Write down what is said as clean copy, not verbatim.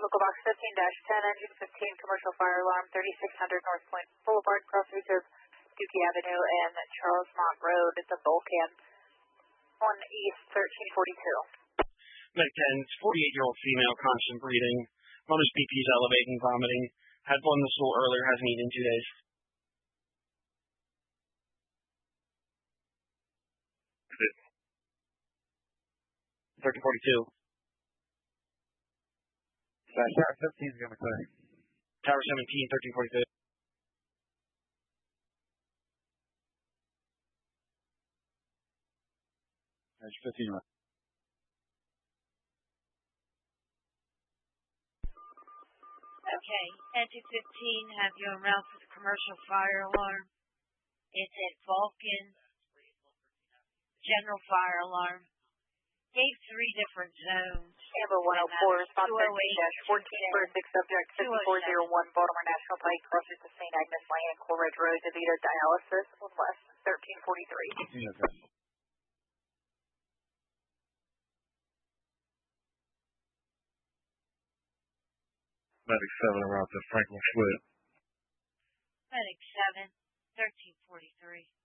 Vehicle Box 15-10, Engine 15, Commercial Fire Alarm, 3600 North Point Boulevard, crossroads of Dookie Avenue and Charles Mott Road at the Vulcan, 1 East 1342. Medic 10's 48-year-old female, constant breathing. Mother's BP is elevating, vomiting. Had blood in the stool earlier, hasn't eaten in 2 days. 1342. Tower 15 is going to clear. Tower 17, 1342. There's 15 left. Okay, Engine 15, have you en route for the commercial fire alarm. It's at Vulcan, general fire alarm. Gave 3 different zones. Amber 104, response 13-14 for a 6 subject, 5401 Baltimore National Pike, crossroads of St. Agnes Lane, Coleridge Road, DeVito Dialysis, West 1343. Okay. Medic 7 around to Franklin Schmidt. Medic 7, 1343.